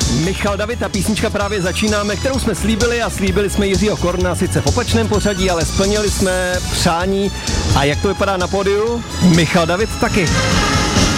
Michal David, a písnička právě začínáme, kterou jsme slíbili a slíbili jsme Jiřího Korna, sice v opačném pořadí, ale splnili jsme přání. A jak to vypadá na pódiu? Michal David taky.